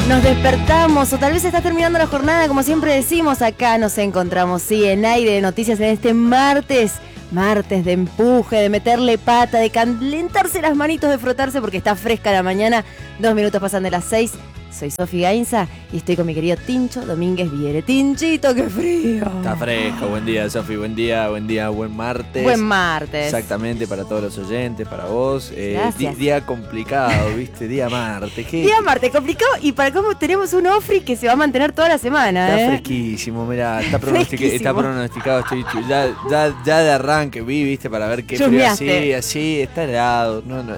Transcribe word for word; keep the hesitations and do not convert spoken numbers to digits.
Nos despertamos o tal vez está terminando la jornada, como siempre decimos, acá nos encontramos, sí, en Aire de Noticias en este martes, martes de empuje, de meterle pata, de calentarse las manitos, de frotarse porque está fresca la mañana, dos minutos pasan de las seis. Soy Sofi Gainza y estoy con mi querido Tincho Domínguez Viere. Tinchito, qué frío. Está fresco, buen día Sofi, buen día, buen día, buen martes. Buen martes. Exactamente, para todos los oyentes, para vos. Eh, Gracias. di- día complicado, viste, día martes. ¿Qué? Día martes, complicado, y para cómo tenemos un Ofri que se va a mantener toda la semana, Está ¿eh? fresquísimo, mirá, está, pronostica- Fresquísimo. está pronosticado, estoy, ya, ya, ya de arranque vi, viste, para ver qué frío Chusmeaste. así, así, está helado, no, no,